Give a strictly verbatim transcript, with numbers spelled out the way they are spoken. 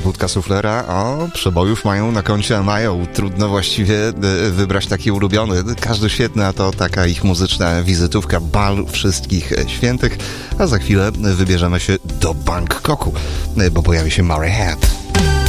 Budka Suflera, a przebojów mają na koncie, a mają. Trudno właściwie wybrać taki ulubiony. Każdy świetny, a to taka ich muzyczna wizytówka, bal wszystkich świętych. A za chwilę wybierzemy się do Bangkoku, bo pojawi się Murray Head.